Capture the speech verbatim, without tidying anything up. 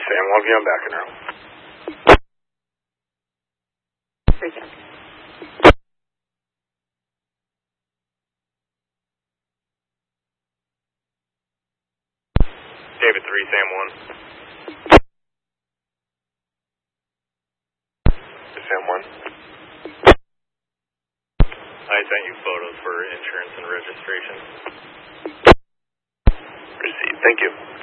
Sam one, I'm back in now. Reject. David three, Sam one. Sam one. I sent you photos for insurance and registration. Received. Thank you.